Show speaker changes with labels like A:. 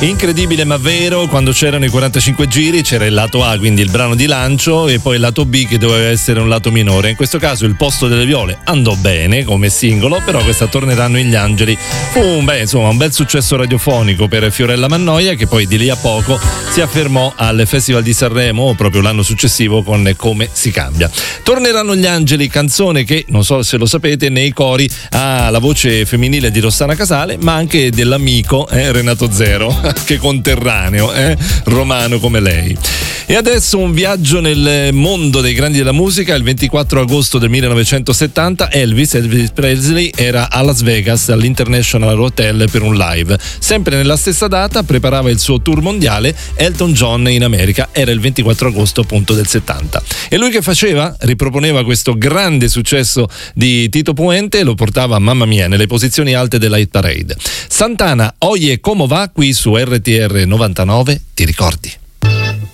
A: Incredibile ma vero, quando c'erano i 45 giri c'era il lato A, quindi il brano di lancio, e poi il lato B che doveva essere un lato minore. In questo caso Il posto delle viole andò bene come singolo, però questa Torneranno gli angeli fu un bel successo radiofonico per Fiorella Mannoia, che poi di lì a poco si affermò al Festival di Sanremo proprio l'anno successivo con Come si cambia. Torneranno gli angeli, canzone che, non so se lo sapete, nei cori ha la voce femminile di Rossana Casale, ma anche dell'amico Renato Zero, che conterraneo, romano come lei. E adesso un viaggio nel mondo dei grandi della musica. Il 24 agosto del 1970 Elvis Presley era a Las Vegas all'International Hotel per un live. Sempre nella stessa data preparava il suo tour mondiale Elton John in America, era il 24 agosto appunto del 70. E lui che faceva? Riproponeva questo grande successo di Tito Puente e lo portava, mamma mia, nelle posizioni alte della hit parade. Santana, Oye, come va? Qui su RTR 99, ti ricordi?